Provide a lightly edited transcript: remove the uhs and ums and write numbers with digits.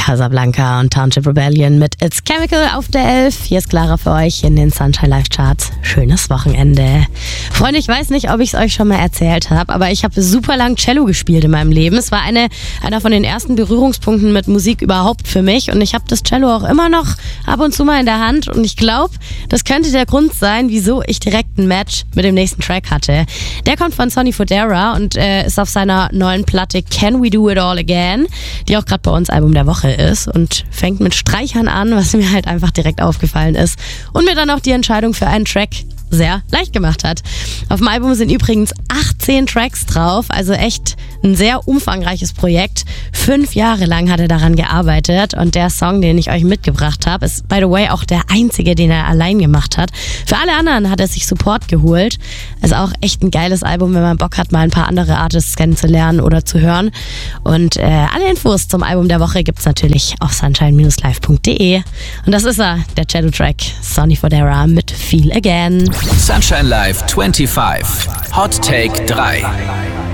Casablanca und Township Rebellion mit It's Chemical auf der 11. Hier ist Clara für euch in den Sunshine Live Charts. Schönes Wochenende. Freunde, ich weiß nicht, ob ich es euch schon mal erzählt habe, aber ich habe super lang Cello gespielt in meinem Leben. Es war einer von den ersten Berührungspunkten mit Musik überhaupt für mich und ich habe das Cello auch immer noch ab und zu mal in der Hand und ich glaube, das könnte der Grund sein, wieso ich direkt ein Match mit dem nächsten Track hatte. Der kommt von Sonny Fodera und ist auf seiner neuen Platte Can We Do It All Again, die auch gerade bei uns Album der Woche ist und fängt mit Streichern an, was mir halt einfach direkt aufgefallen ist und mir dann auch die Entscheidung für einen Track sehr leicht gemacht hat. Auf dem Album sind übrigens 18 Tracks drauf, also echt ein sehr umfangreiches Projekt. 5 Jahre lang hat er daran gearbeitet und der Song, den ich euch mitgebracht habe, ist by the way auch der einzige, den er allein gemacht hat. Für alle anderen hat er sich Support geholt. Ist auch echt ein geiles Album, wenn man Bock hat, mal ein paar andere Artists kennenzulernen oder zu hören. Und alle Infos zum Album der Woche gibt's natürlich auf sunshine-live.de. Und das ist er, der Cello-Track Sonny Fodera mit Feel Again. Sunshine Live 25. Hot Take 3.